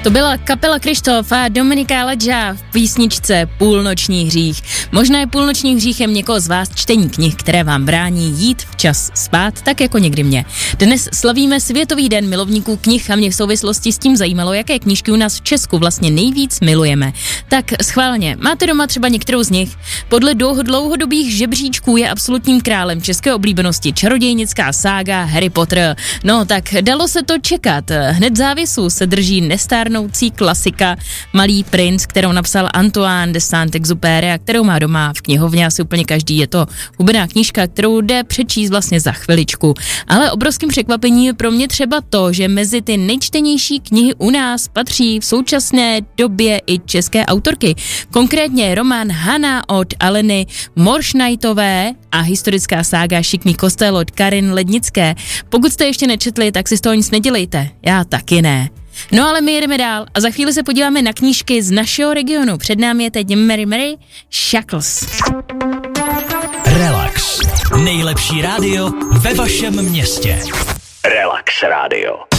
To byla kapela Krištof a Dominika Ladža v písničce Půlnoční hřích. Možná je půlnočním hříchem někoho z vás čtení knih, které vám brání jít včas spát, tak jako někdy mě. Dnes slavíme Světový den milovníků knih a mě v souvislosti s tím zajímalo, jaké knížky u nás v Česku vlastně nejvíc milujeme. Tak schválně, máte doma třeba některou z nich? Podle dlouhodobých žebříčků je absolutním králem české oblíbenosti čarodějnická sága Harry Potter. No tak dalo se to čekat. Hned v závěsu se drží nestárnoucí klasika Malý princ, kterou napsal Antoine de Saint-Exupéry a kterou má doma v knihovně asi úplně každý. Je to hubená knížka, kterou jde přečíst vlastně za chviličku. Ale obrovským překvapením je pro mě třeba to, že mezi ty nejčtenější knihy u nás patří v současné době i české autorky. Konkrétně román Hana od Aleny Morschneitové a historická sága Šikmý kostel od Karin Lednické. Pokud jste ještě nečetli, tak si z toho nic nedělejte. Já taky ne. No ale my jedeme dál a za chvíli se podíváme na knížky z našeho regionu. Před námi je teď Mary Shackles. Relax. Nejlepší rádio ve vašem městě. Relax Radio.